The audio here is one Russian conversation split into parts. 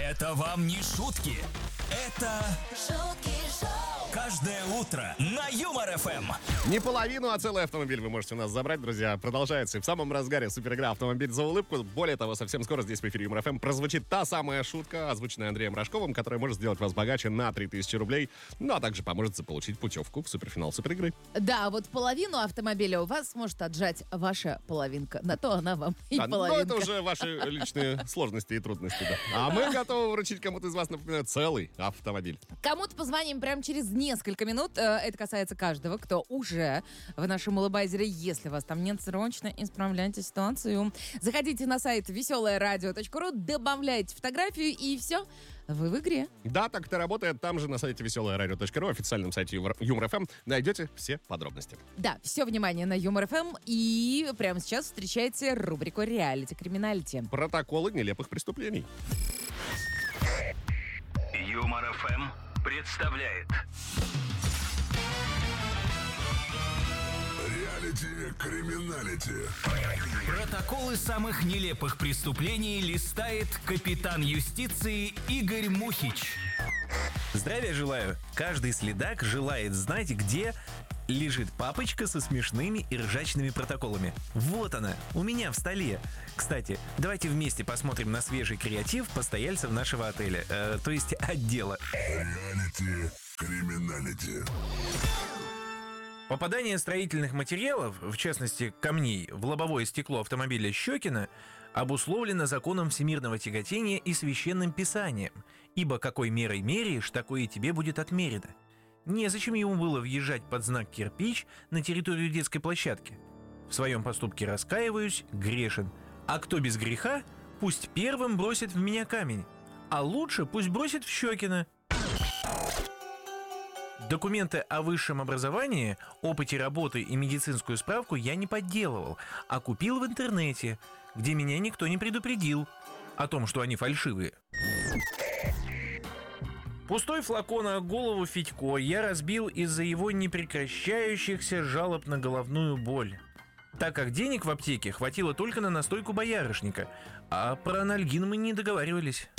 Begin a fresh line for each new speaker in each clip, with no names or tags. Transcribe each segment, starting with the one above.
Это вам не шутки. Это
шутки шоу.
Каждое утро на Юмор ФМ.
Не половину, а целый автомобиль вы можете у нас забрать, друзья. Продолжается. И в самом разгаре суперигра «Автомобиль за улыбку». Более того, совсем скоро здесь в эфире Юмор ФМ прозвучит та самая шутка, озвученная Андреем Рожковым, которая может сделать вас богаче на 3000 рублей. Ну, а также поможет заполучить путевку в суперфинал суперигры.
Да, вот половину автомобиля у вас сможет отжать ваша половинка. На то она вам и половинка.
Ну, это уже ваши личные сложности и трудности, да. А мы готовы вручить кому-то из вас, например, целый автомобиль.
Кому-то позвоним прямо через несколько минут. Это касается каждого, кто уже в нашем улыбайзере. Если вас там нет, срочно исправляйте ситуацию. Заходите на сайт веселоерадио.ру, добавляйте фотографию, и все, вы в игре.
Да, так это работает. Там же на сайте веселоерадио.ру, официальном сайте Юмор ФМ, найдете все подробности.
Да, все внимание на Юмор ФМ. И прямо сейчас встречайте рубрику «Реалити-криминалити».
Протоколы нелепых преступлений.
Юмор ФМ представляет
Реалити-криминалити.
протоколы самых нелепых преступлений листает капитан юстиции Игорь Мухич.
Здравия желаю. Каждый следак желает знать, где лежит папочка со смешными и ржачными протоколами. Вот она, у меня в столе. Кстати, давайте вместе посмотрим на свежий креатив постояльцев нашего отеля, то есть отдела.
Реалити-криминалити.
Попадание строительных материалов, в частности камней, в лобовое стекло автомобиля Щекина обусловлено законом всемирного тяготения и священным писанием, ибо какой мерой меряешь, такое и тебе будет отмерено. Незачем ему было въезжать под знак «кирпич» на территорию детской площадки. В своем поступке раскаиваюсь, грешен. А кто без греха, пусть первым бросит в меня камень, а лучше пусть бросит в Щекина. Документы о высшем образовании, опыте работы и медицинскую справку я не подделывал, а купил в интернете, где меня никто не предупредил о том, что они фальшивые. Пустой флакон о голову Федько я разбил из-за его непрекращающихся жалоб на головную боль, так как денег в аптеке хватило только на настойку боярышника, а про анальгин мы не договаривались.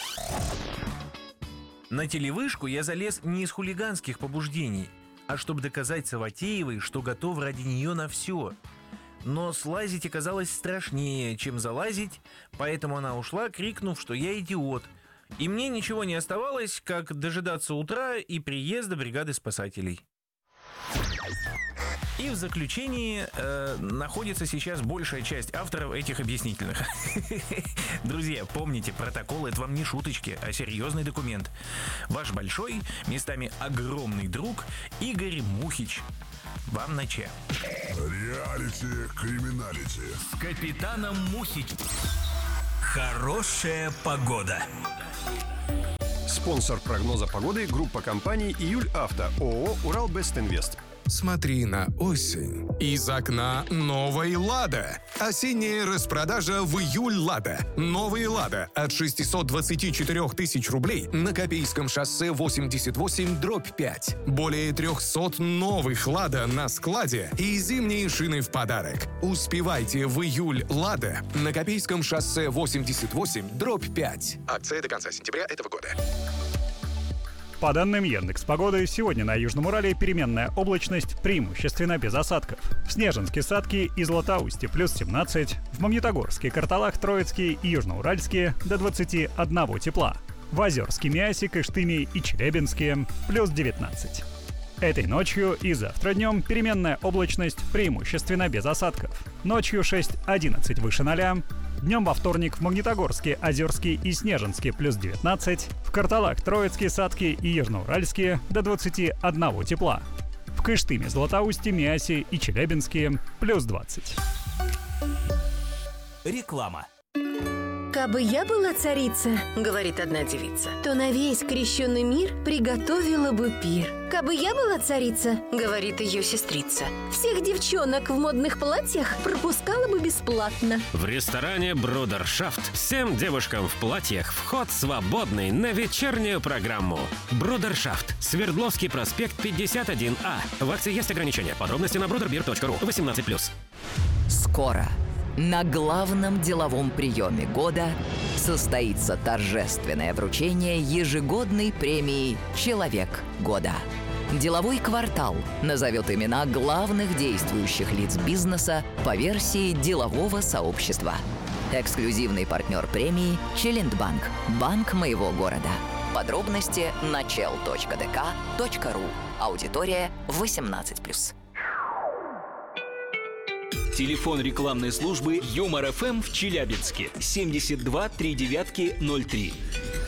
На телевышку я залез не из хулиганских побуждений, а чтобы доказать Саватеевой, что готов ради нее на все. Но слазить оказалось страшнее, чем залазить, поэтому она ушла, крикнув, что я идиот. И мне ничего не оставалось, как дожидаться утра и приезда бригады спасателей. И в заключении находится сейчас большая часть авторов этих объяснительных. Друзья, помните, протокол — это вам не шуточки, а серьезный документ. Ваш большой, местами огромный друг Игорь Мухич. Вам на че.
Реалити-криминалити.
С капитаном Мухич. Хорошая погода.
Спонсор прогноза погоды — группа компаний «Июль Авто», ООО «Уралбестинвест».
Смотри на осень. Из окна новой «Лада». Осенняя распродажа в июль «Лада». Новые «Лада» от 624 тысяч рублей на Копейском шоссе 88/5. Более 300 новых «Лада» на складе и зимние шины в подарок. Успевайте в июль «Лада» на Копейском шоссе 88/5. Акция до конца сентября этого года.
По данным Яндекс.Погоды, сегодня на Южном Урале переменная облачность, преимущественно без осадков. В Снежинске, Садки и Златоусте плюс 17, в Магнитогорске, Карталах, Троицке и Южноуральске до 21 тепла. В Озерске, Миасе, Кыштыме и Челябинске плюс 19. Этой ночью и завтра днем переменная облачность, преимущественно без осадков. Ночью 6-11 выше 0. Днем во вторник в Магнитогорске, Озерске и Снежинске плюс 19. В Карталах, Троицке, Садке и Южноуральске до 21 тепла. В Кыштыме, Златоусте, Миасе и Челябинске плюс 20.
Реклама.
«Кабы я была царица, — говорит одна девица, — то на весь крещенный мир приготовила бы пир. Кабы я была царица, — говорит ее сестрица, — всех девчонок в модных платьях пропускала бы бесплатно».
В ресторане «Брудершафт» всем девушкам в платьях вход свободный на вечернюю программу. «Брудершафт», Свердловский проспект 51А. В акции есть ограничения. Подробности на bruderbir.ru. 18+.
Скоро На главном деловом приеме года состоится торжественное вручение ежегодной премии «Человек года». Деловой квартал назовет имена главных действующих лиц бизнеса по версии делового сообщества. Эксклюзивный партнер премии «Челендбанк» – банк моего города. Подробности на chel.dk.ru. Аудитория 18+.
Телефон рекламной службы Юмор ФМ в Челябинске 72 39 03.